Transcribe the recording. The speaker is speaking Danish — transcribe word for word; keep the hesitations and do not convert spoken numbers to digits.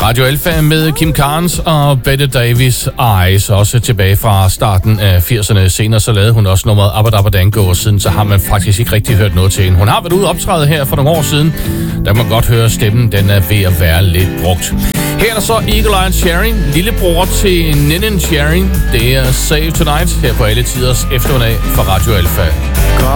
Radio Alpha med Kim Carnes og Bette Davis Eyes, også tilbage fra starten af firserne. Senere så lavede hun også nummeret Abba Dabba Dango, og siden så har man faktisk ikke rigtig hørt noget til hende. Hun har været ude og optræde her for nogle år siden. Der kan man godt høre, at stemmen den er ved at være lidt brugt. Her er der så Eagle Eye Cherry, lillebror til Nenen Cherry. Det er Save Tonight her på alle tiders eftermiddag for Radio Alpha.